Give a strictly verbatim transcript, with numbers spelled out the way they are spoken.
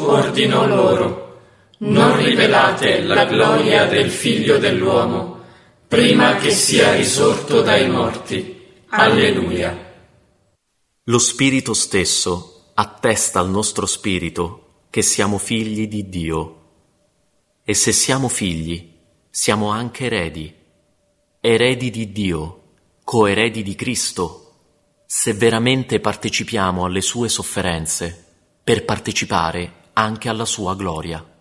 ordinò loro: non rivelate la gloria del Figlio dell'uomo prima che sia risorto dai morti. Alleluia. Lo Spirito stesso attesta al nostro spirito che siamo figli di Dio. E se siamo figli, siamo anche eredi, eredi di Dio, coeredi di Cristo, se veramente partecipiamo alle sue sofferenze, per partecipare anche alla sua gloria.